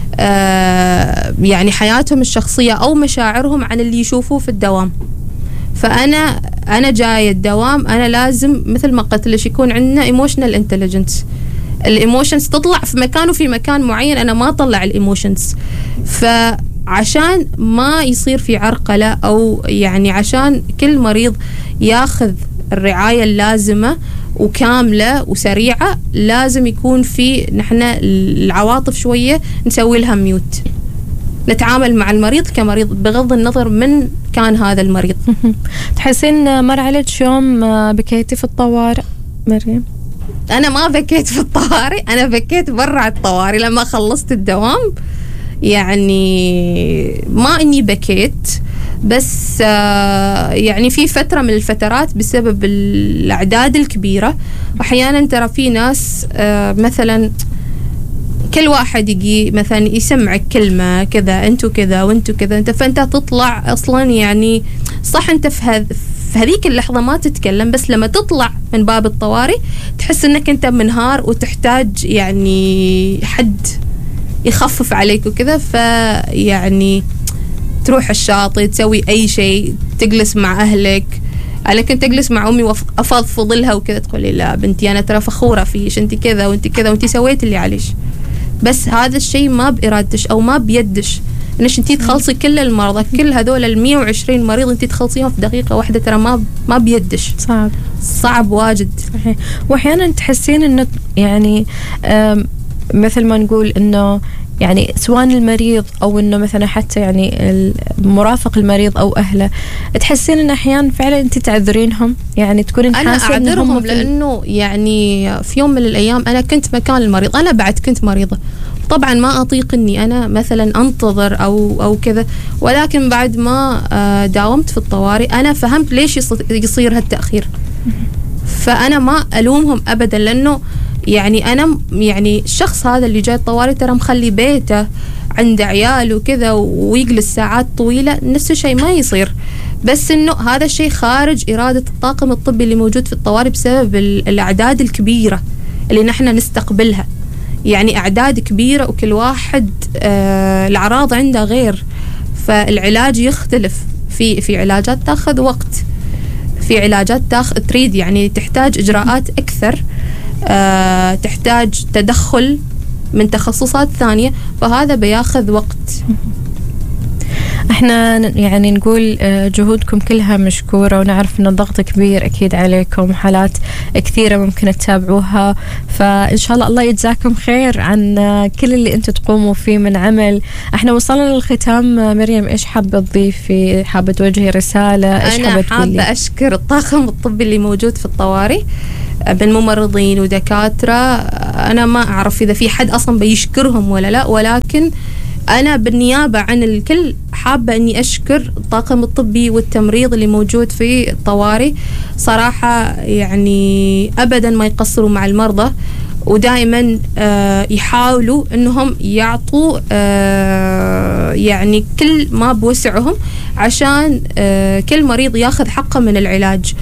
آه يعني حياتهم الشخصية أو مشاعرهم عن اللي يشوفوه في الدوام. فأنا أنا جاي الدوام، أنا لازم مثل ما قلت لك يكون عندنا emotional intelligence. الإيموشنز تطلع في مكان وفي مكان معين، أنا ما أطلع الإيموشنز. فعشان ما يصير في عرقلة، أو يعني عشان كل مريض ياخذ الرعاية اللازمة وكاملة وسريعة لازم يكون في نحن العواطف شوية نسوي لها ميوت، نتعامل مع المريض كمريض بغض النظر من كان هذا المريض. تحسين مر عليك يوم بكيتي في الطوارئ مريم؟ أنا ما بكيت في الطوارئ، أنا بكيت برا الطوارئ لما خلصت الدوام. يعني ما إني بكيت، بس يعني في فترة من الفترات بسبب الأعداد الكبيرة أحيانا ترى في ناس مثلا كل واحد يجي مثلا يسمعك كلمة كذا أنتوا كذا وأنتوا كذا أنت، فأنت تطلع أصلا يعني صح أنت في هذ في هذيك اللحظة ما تتكلم، بس لما تطلع من باب الطوارئ تحس أنك أنت منهار وتحتاج يعني حد يخفف عليك وكذا، فيعني تروح الشاطئ تسوي أي شيء، تجلس مع أهلك. أنا كنت أجلس مع أمي وأفضفض لها وكذا، تقولي لا بنتي أنا ترى فخورة فيش، أنت كذا وأنت كذا وأنت سويت اللي عليش، بس هذا الشيء ما بإرادتش أو ما بيدش إنش أنتي تخلصي كل المرضى، كل هذول المية وعشرين مريض أنتي تخلصيهم في دقيقة واحدة، ترى ما ما بيدش، صعب صعب واجد. صحيح. وأحيانا تحسين إنه يعني مثل ما نقول إنه يعني سواء المريض أو إنه مثلا حتى يعني المرافق المريض أو أهله، تحسين إن أحيانا فعلا أنت تعذرينهم، يعني تكون أنت أنا أعذرهم لأنه يعني في يوم من الأيام أنا كنت مكان المريض، أنا بعد كنت مريضة، طبعا ما أطيق إني أنا مثلا أنتظر أو أو كذا، ولكن بعد ما داومت في الطوارئ أنا فهمت ليش يصير هالتأخير، فأنا ما ألومهم أبدا، لأنه يعني أنا يعني الشخص هذا اللي جاي الطوارئ ترى مخلي بيته عنده عيال وكذا ويجلس ساعات طويلة، نفس الشيء ما يصير، بس إنه هذا الشيء خارج إرادة الطاقم الطبي اللي موجود في الطوارئ بسبب الأعداد الكبيرة اللي نحن نستقبلها، يعني أعداد كبيرة وكل واحد آه الأعراض عنده غير، فالعلاج يختلف، في في علاجات تأخذ وقت، في علاجات تاخذ تريد يعني تحتاج إجراءات أكثر، أه تحتاج تدخل من تخصصات ثانية، فهذا بياخذ وقت. احنا يعني نقول جهودكم كلها مشكورة، ونعرف ان الضغط كبير اكيد عليكم، حالات كثيرة ممكن تتابعوها، فان شاء الله الله يجزاكم خير عن كل اللي انتم تقوموا فيه من عمل. احنا وصلنا للختام، مريم ايش حابة تضيفي؟ حابة توجهي رسالة؟ ايش انا حابة اشكر الطاقم الطبي اللي موجود في الطوارئ من ممرضين ودكاترة، انا ما اعرف اذا في حد اصلا بيشكرهم ولا لا، ولكن أنا بالنيابة عن الكل حابة أني أشكر الطاقم الطبي والتمريض اللي موجود في الطوارئ، صراحة يعني أبدا ما يقصروا مع المرضى، ودائما آه يحاولوا أنهم يعطوا آه يعني كل ما بوسعهم عشان آه كل مريض ياخذ حقه من العلاج،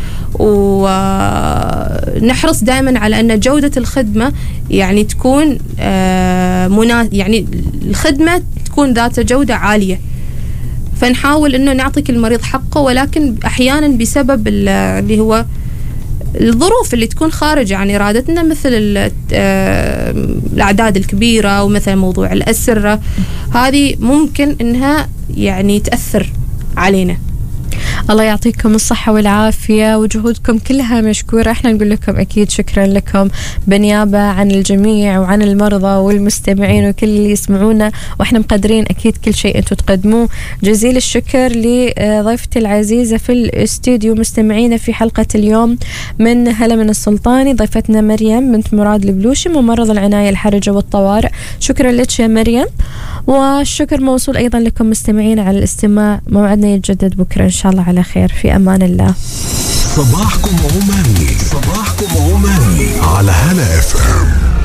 ونحرص دائما على أن جودة الخدمة يعني تكون آه منا يعني الخدمة تكون ذات جودة عالية، فنحاول أنه نعطي كل مريض حقه، ولكن أحيانا بسبب اللي هو الظروف اللي تكون خارج عن إرادتنا، مثل الأعداد الكبيرة ومثل موضوع الأسرة، هذه ممكن إنها يعني تأثر علينا. الله يعطيكم الصحة والعافية، وجهودكم كلها مشكورة. احنا نقول لكم أكيد شكرا لكم بنيابة عن الجميع وعن المرضى والمستمعين وكل اللي يسمعونا، واحنا مقدرين أكيد كل شيء انتم تقدموه. جزيل الشكر لضيفتي العزيزة في الاستوديو. مستمعينا في حلقة اليوم من هلا من السلطاني ضيفتنا مريم بنت مراد البلوشي، ممرض العناية الحرجة والطوارئ. شكرا لك يا مريم، والشكر موصول أيضا لكم مستمعين على الاستماع. موعدنا يتجدد بكرة إن شاء الله على خير، في أمان الله. صباحكم عماني، صباحكم عماني على هلا اف ام.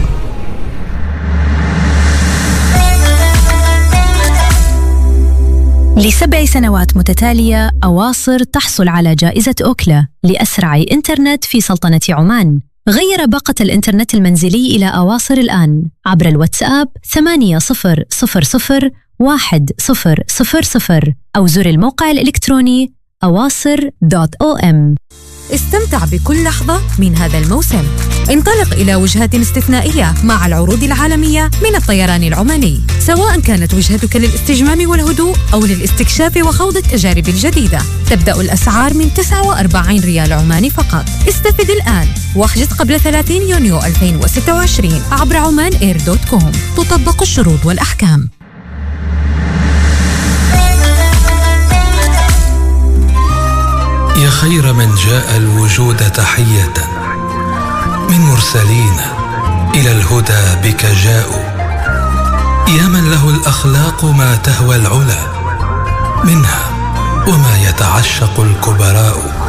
لسبع سنوات متتالية أواصر تحصل على جائزة أوكلا لأسرع إنترنت في سلطنة عمان. غير باقة الإنترنت المنزلي إلى أواصر الآن عبر الواتساب ثمانية صفر صفر صفر واحد صفر صفر صفر أو زر الموقع الإلكتروني أواصر دوت أو إم. استمتع بكل لحظة من هذا الموسم. انطلق إلى وجهات استثنائية مع العروض العالمية من الطيران العماني، سواء كانت وجهتك للاستجمام والهدوء أو للاستكشاف وخوض التجارب الجديدة. تبدأ الأسعار من تسعة وأربعين ريال عماني فقط. استفد الآن واحجز قبل ثلاثين يونيو ألفين وستة وعشرين عبر عمان إير دوت كوم. تطبق الشروط والأحكام. يا خير من جاء الوجود تحية من مرسلين إلى الهدى بك جاءوا، يا من له الأخلاق ما تهوى العلا منها وما يتعشق الكبراء.